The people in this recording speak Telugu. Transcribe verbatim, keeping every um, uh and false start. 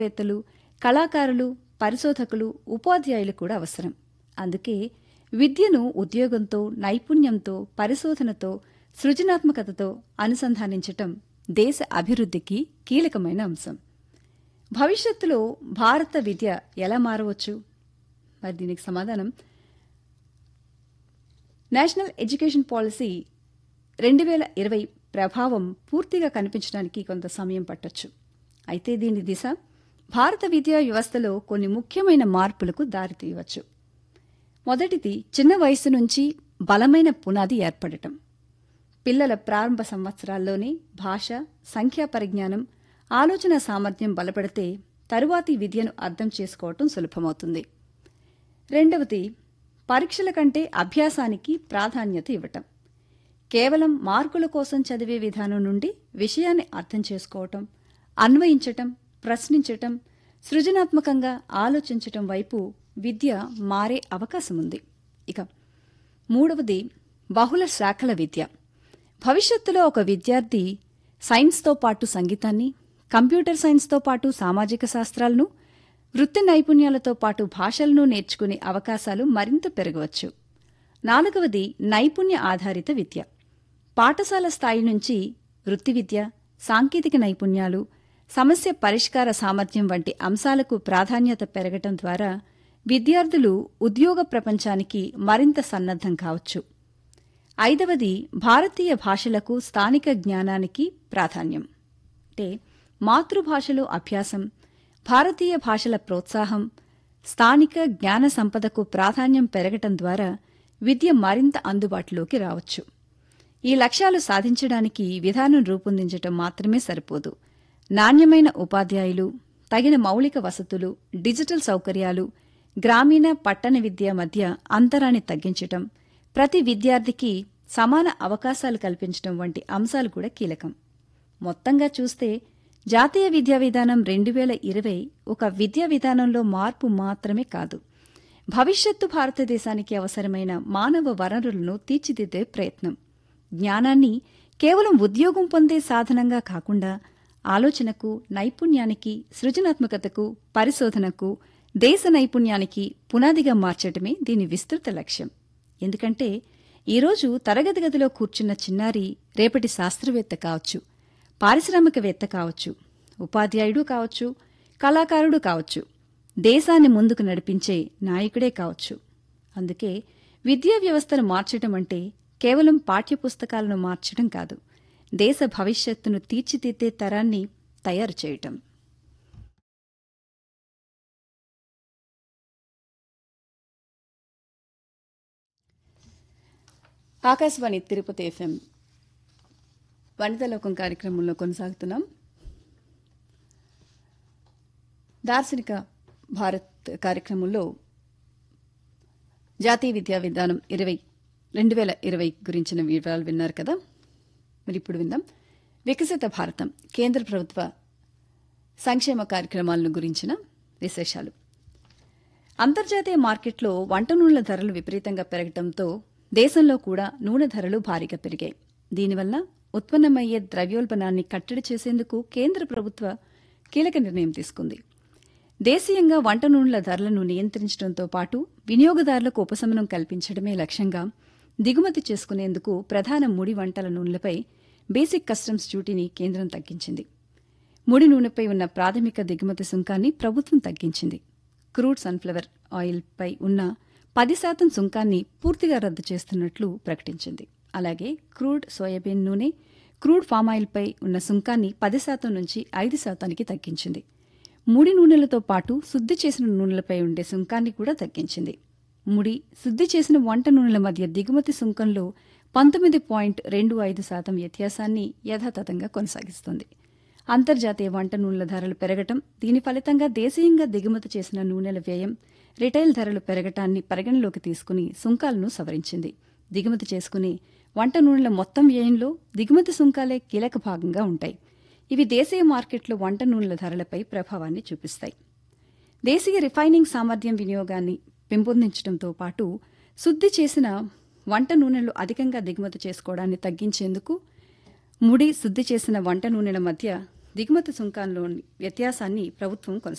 వేత్తలు, కళాకారులు, పరిశోధకులు, ఉపాధ్యాయులు కూడా అవసరం. అందుకే విద్యను ఉద్యోగంతో, నైపుణ్యంతో, పరిశోధనతో, సృజనాత్మకతతో అనుసంధానించటం దేశ అభివృద్ధికి కీలకమైన అంశం. భవిష్యత్తులో భారత విద్య ఎలా మారవచ్చు? మరి దీనికి సమాధానం నేషనల్ ఎడ్యుకేషన్ పాలసీ రెండు వేల ఇరవై ప్రభావం పూర్తిగా కనిపించడానికి కొంత సమయం పట్టొచ్చు. అయితే దీని దిశ భారత విద్యా వ్యవస్థలో కొన్ని ముఖ్యమైన మార్పులకు దారితీయవచ్చు. మొదటిది, చిన్న వయసు నుంచి బలమైన పునాది ఏర్పడటం. పిల్లల ప్రారంభ సంవత్సరాల్లోనే భాష, సంఖ్యా పరిజ్ఞానం, ఆలోచన సామర్థ్యం బలపడితే తరువాతి విద్యను అర్థం చేసుకోవటం సులభమవుతుంది. రెండవది, పరీక్షల కంటే అభ్యాసానికి ప్రాధాన్యత ఇవ్వటం. కేవలం మార్కుల కోసం చదివే విధానం నుండి విషయాన్ని అర్థం చేసుకోవటం, అన్వయించటం, ప్రశ్నించటం, సృజనాత్మకంగా ఆలోచించటం వైపు విద్య మారే అవకాశముంది. ఇక మూడవది, బహుళ శాఖల విద్య. భవిష్యత్తులో ఒక విద్యార్థి సైన్స్తో పాటు సంగీతాన్ని, కంప్యూటర్ సైన్స్తో పాటు సామాజిక శాస్త్రాలను, వృత్తి నైపుణ్యాలతో పాటు భాషలను నేర్చుకునే అవకాశాలు మరింత పెరగవచ్చు. నాలుగవది, నైపుణ్య ఆధారిత విద్య. పాఠశాల స్థాయి నుంచి వృత్తి విద్య, సాంకేతిక నైపుణ్యాలు, సమస్య పరిష్కార సామర్థ్యం వంటి అంశాలకు ప్రాధాన్యత పెరగటం ద్వారా విద్యార్థులు ఉద్యోగ ప్రపంచానికి మరింత సన్నద్దం కావచ్చు. ఐదవది, భారతీయ భాషలకు స్థానిక జ్ఞానానికి ప్రాధాన్యం. అంటే మాతృభాషలో అభ్యాసం, భారతీయ భాషల ప్రోత్సాహం, స్థానిక జ్ఞాన సంపదకు ప్రాధాన్యం పెరగటం ద్వారా విద్య మరింత అందుబాటులోకి రావచ్చు. ఈ లక్ష్యాలు సాధించడానికి విధానం రూపొందించటం మాత్రమే సరిపోదు. నాణ్యమైన ఉపాధ్యాయులు, తగిన మౌలిక వసతులు, డిజిటల్ సౌకర్యాలు, గ్రామీణ పట్టణ విద్య మధ్య అంతరాన్ని తగ్గించటం, ప్రతి విద్యార్థికి సమాన అవకాశాలు కల్పించడం వంటి అంశాలు కూడా కీలకం. మొత్తంగా చూస్తే జాతీయ విద్యా విధానం రెండు వేల ఇరవై ఒక విద్యా విధానంలో మార్పు మాత్రమే కాదు, భవిష్యత్తు భారతదేశానికి అవసరమైన మానవ వనరులను తీర్చిదిద్దే ప్రయత్నం. జ్ఞానాన్ని కేవలం ఉద్యోగం పొందే సాధనంగా కాకుండా ఆలోచనకు, నైపుణ్యానికి, సృజనాత్మకతకు, పరిశోధనకు, దేశ నైపుణ్యానికి పునాదిగా మార్చటమే దీని విస్తృత లక్ష్యం. ఎందుకంటే ఈరోజు తరగతి గదిలో కూర్చున్న చిన్నారి రేపటి శాస్త్రవేత్త కావచ్చు, పారిశ్రామికవేత్త కావచ్చు, ఉపాధ్యాయుడు కావచ్చు, కళాకారుడు కావచ్చు, దేశాన్ని ముందుకు నడిపించే నాయకుడే కావచ్చు. అందుకే విద్యా వ్యవస్థను మార్చడం అంటే కేవలం పాఠ్యపుస్తకాలను మార్చడం కాదు, దేశ భవిష్యత్తును తీర్చిదిద్దే తరాన్ని తయారు చేయటం. ఆకాశవాణి తిరుపతి ఎఫ్ఎం వనితాలోకం కార్యక్రమంలో కొనసాగుతున్నాం. దార్శనిక భారత్ కార్యక్రమంలో జాతీయ విద్యా విధానం ఇరవై రెండు వేల ఇరవై గురించిన వివరాలు విన్నారు కదా. మరి ఇప్పుడు విందాం వికసిత భారతం కేంద్ర ప్రభుత్వ సంక్షేమ కార్యక్రమాలను గురించిన విశేషాలు. అంతర్జాతీయ మార్కెట్లో వంట నూనెల ధరలు విపరీతంగా పెరగడంతో దేశంలో కూడా నూనె ధరలు భారీగా పెరిగాయి. దీనివల్ల ఉత్పన్నమయ్యే ద్రవ్యోల్బణాన్ని కట్టడి చేసేందుకు కేంద్ర ప్రభుత్వ కీలక నిర్ణయం తీసుకుంది. దేశీయంగా వంట నూనెల ధరలను నియంత్రించడంతో పాటు వినియోగదారులకు ఉపశమనం కల్పించడమే లక్ష్యంగా దిగుమతి చేసుకునేందుకు ప్రధాన ముడి వంటల నూనెలపై బేసిక్ కస్టమ్స్ డ్యూటీని కేంద్రం తగ్గించింది. ముడి నూనెపై ఉన్న ప్రాథమిక దిగుమతి సుంకాన్ని ప్రభుత్వం తగ్గించింది. క్రూడ్ సన్ఫ్లవర్ ఆయిల్పై ఉన్న పది శాతం సుంకాన్ని పూర్తిగా రద్దు చేస్తున్నట్లు ప్రకటించింది. అలాగే క్రూడ్ సోయాబీన్ నూనె, క్రూడ్ పామాయిల్పై ఉన్న సుంకాన్ని పది శాతం నుంచి ఐదు శాతానికి తగ్గించింది. ముడి నూనెలతో పాటు శుద్ది చేసిన నూనెలపై ఉండే సుంకాన్ని కూడా తగ్గించింది. ముడి, శుద్ది చేసిన వంట నూనెల మధ్య దిగుమతి సుంకంలో పంతొమ్మిది పాయింట్ రెండు ఐదు శాతం వ్యత్యాసాన్ని యథాతథంగా కొనసాగిస్తోంది. అంతర్జాతీయ వంట నూనెల ధరలు పెరగటం, దీని ఫలితంగా దేశీయంగా దిగుమతి చేసిన నూనెల వ్యయం, రిటైల్ ధరలు పెరగటాన్ని పరిగణలోకి తీసుకుని సుంకాలను సవరించింది. దిగుమతి చేసుకునే వంట నూనెల మొత్తం వ్యయంలో దిగుమతి సుంకాలే కీలక భాగంగా ఉంటాయి. ఇవి దేశీయ మార్కెట్లో వంట నూనెల ధరలపై ప్రభావాన్ని చూపిస్తాయి. దేశీయ రిఫైనింగ్ సామర్థ్యం వినియోగాన్ని పెంపొందించడంతో పాటు శుద్ది చేసిన వంట నూనెలు అధికంగా దిగుమతి చేసుకోవడాన్ని తగ్గించేందుకు ముడి, శుద్ది చేసిన వంట నూనెల మధ్య దిగుమతి సుంకంలోని వ్యత్యాసాన్ని ప్రభుత్వం కొనసాగిస్తుంది.